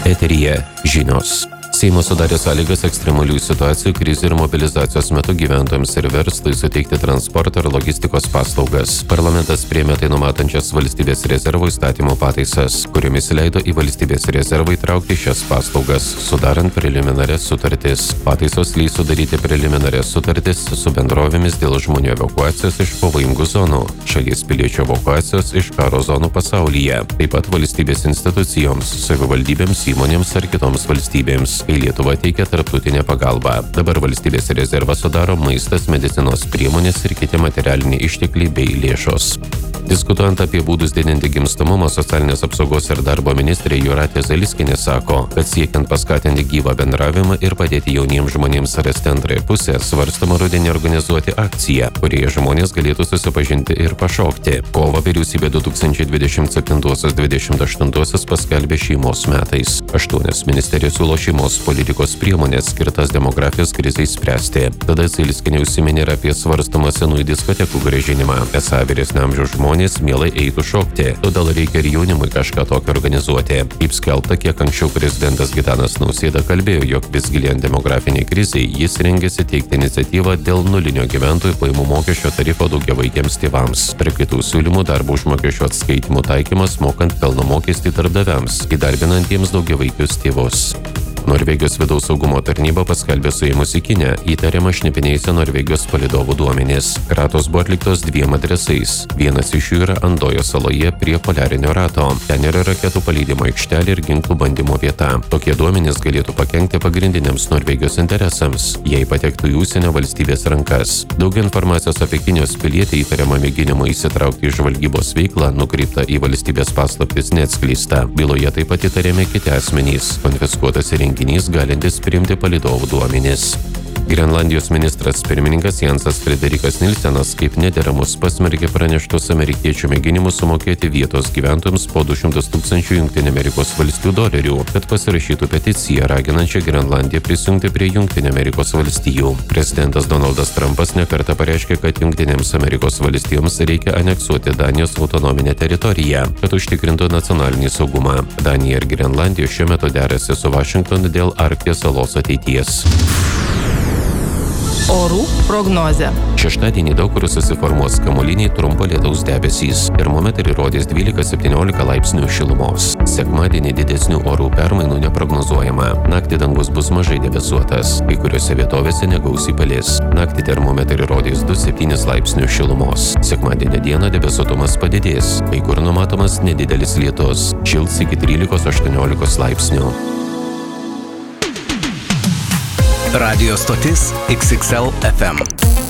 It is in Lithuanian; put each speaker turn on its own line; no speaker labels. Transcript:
Eteryje žinios. Seimas sudarė sąlygas ekstremalių situacijų, krizių ir mobilizacijos metu gyventojams ir verslui suteikti transporto ir logistikos paslaugas. Parlamentas priėmė tai numatančias valstybės rezervo įstatymo pataisas, kuriomis leido į valstybės rezervą įtraukti šias paslaugas, sudarant preliminarias sutartis. Pataisos leis sudaryti preliminarias sutartis su bendrovėmis dėl žmonių evakuacijos iš pavojingų zonų, šalies piliečių evakuacijos iš karo zonų pasaulyje, taip pat valstybės institucijoms, savivaldybėms, įmonėms ar kitoms valstybėms, kai Lietuva teikia tarptautinę pagalbą. Dabar valstybės rezervą sudaro maistas, medicinos priemonės ir kiti materialiniai ištekliai bei lėšos. Diskutuojant apie būdus didinti gimstamumą, socialinės apsaugos ir darbo ministrė Jūratė Zalickienė sako, kad siekiant paskatinti gyvą bendravimą ir padėti jauniems žmonėms rasti antrąją pusę, svarstama rudenį organizuoti akciją, kurioje žmonės galėtų susipažinti ir pašokti. Kovo vyriausybė 2027-2028 paskelbė šeimos metais. 8 ministerijos siūlo šeimos politikos priemonės skirtas demografijos krizei spręsti. Tada Zalickienė užsiminė ir apie svarstomą senųjų diskotekų grąžinimą. Esą vyresnio amžiaus žmonės mielai eitų šokti, todėl reikia ir jaunimui kažką tokio organizuoti. Kaip skelbta, kiek anksčiau prezidentas Gitanas Nausėda kalbėjo, jog vis gilėjant demografiniai krizei, jis rengėsi teikti iniciatyvą dėl nulinio gyventojų pajamų mokesčio tarifo daugiavaikiems tėvams. Per kitų siūlymų darbo užmokesčio atskaitymų taikymas mokant pelno mokestį darbdaviams, įdarbinantiems daugiavaikius tėvus. Norvegijos vidaus saugumo tarnyba paskelbė suėmusi Kinę, įtariama šnipinėjusią Norvegijos palydovų duomenis. Kratos buvo atliktos 2 adresais. Vienas iš jų yra Andojos saloje prie poliarinio rato. Ten yra raketų paleidimo aikštelė ir ginklų bandymo vieta. Tokie duomenys galėtų pakenkti pagrindiniams Norvegijos interesams, jei patektų į užsienio valstybės rankas. Daug informacijos apie Kinijos pilietį įtariamą mėginimą įsitraukti į žvalgybos veiklą nukreipta į valstybės paslaptis neatskleista. Byloje taip pat įtariami kiti asmenys. Konfiskuotas įrenginys galintis priimti palydovų duomenis. Grenlandijos ministras pirmininkas Jansas Frederikas Nilsenas kaip nederamus pasmerkė praneštus amerikiečių mėginimus sumokėti vietos gyventojams po $200,000 $, kad pasirašytų peticiją raginančią Grenlandiją prisijungti prie JAV. Prezidentas Donaldas Trumpas nekartą pareiškė, kad JAV reikia aneksuoti Danijos autonominę teritoriją, kad užtikrintų nacionalinį saugumą. Danija ir Grenlandija šiuo metu derasi su Vašingtonu dėl Arkties salos ateities.
Orų prognozė.
Šeštadienį daug kur susiformuos kamuoliniai trumpo lietaus debesys. Termometrai rodys 12–17 laipsnių šilumos. Sekmadienį didesnių orų permainų neprognozuojama. Naktį dangus bus mažai debesuotas. Kai kuriuose vietovėse negausiai palis. Naktį termometrai rodys 2–7 laipsnių šilumos. Sekmadienio dieną debesuotumas padidės. Kai kur numatomas nedidelis lietus. Šils iki 13–18 laipsnių.
Radio stotis XXL FM.